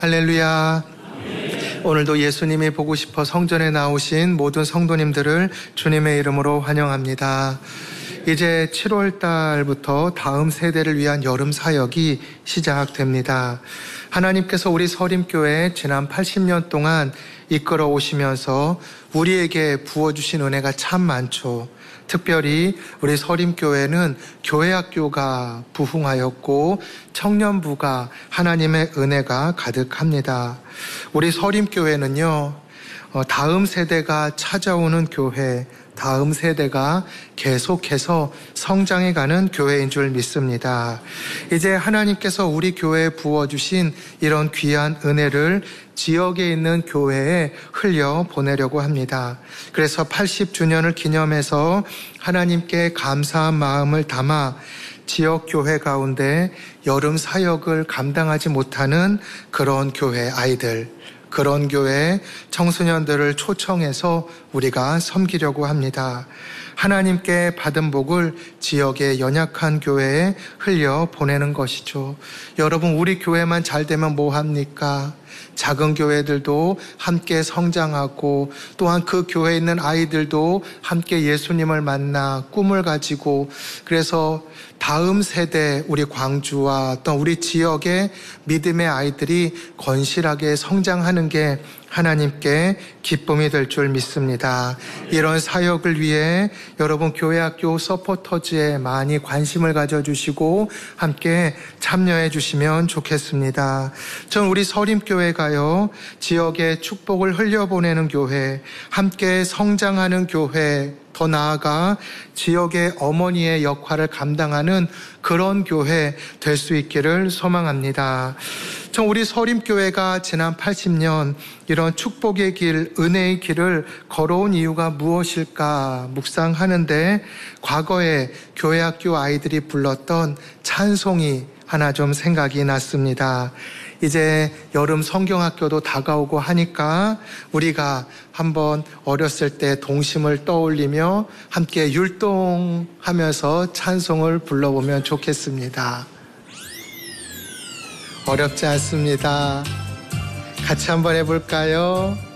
할렐루야. 오늘도 예수님이 보고 싶어 성전에 나오신 모든 성도님들을 주님의 이름으로 환영합니다. 이제 7월 달부터 다음 세대를 위한 여름 사역이 시작됩니다. 하나님께서 우리 서림교회 지난 80년 동안 이끌어 오시면서 우리에게 부어주신 은혜가 참 많죠. 특별히 우리 서림교회는 교회학교가 부흥하였고 청년부가 하나님의 은혜가 가득합니다. 우리 서림교회는요, 다음 세대가 찾아오는 교회, 다음 세대가 계속해서 성장해가는 교회인 줄 믿습니다. 이제 하나님께서 우리 교회에 부어주신 이런 귀한 은혜를 지역에 있는 교회에 흘려보내려고 합니다. 그래서 80주년을 기념해서 하나님께 감사한 마음을 담아 지역 교회 가운데 여름 사역을 감당하지 못하는 그런 교회 아이들, 그런 교회 청소년들을 초청해서 우리가 섬기려고 합니다. 하나님께 받은 복을 지역의 연약한 교회에 흘려보내는 것이죠. 여러분, 우리 교회만 잘 되면 뭐 합니까? 작은 교회들도 함께 성장하고 또한 그 교회에 있는 아이들도 함께 예수님을 만나 꿈을 가지고, 그래서 다음 세대 우리 광주와 또 우리 지역의 믿음의 아이들이 건실하게 성장하는 게 하나님께 기쁨이 될 줄 믿습니다. 이런 사역을 위해 여러분 교회학교 서포터즈에 많이 관심을 가져주시고 함께 참여해 주시면 좋겠습니다. 전 우리 서림교회가요, 지역에 축복을 흘려보내는 교회, 함께 성장하는 교회, 더 나아가 지역의 어머니의 역할을 감당하는 그런 교회 될 수 있기를 소망합니다. 전 우리 서림교회가 지난 80년 이런 축복의 길, 은혜의 길을 걸어온 이유가 무엇일까 묵상하는데, 과거에 교회학교 아이들이 불렀던 찬송이 하나 좀 생각이 났습니다. 이제 여름 성경학교도 다가오고 하니까 우리가 한번 어렸을 때 동심을 떠올리며 함께 율동하면서 찬송을 불러보면 좋겠습니다. 어렵지 않습니다. 같이 한번 해볼까요?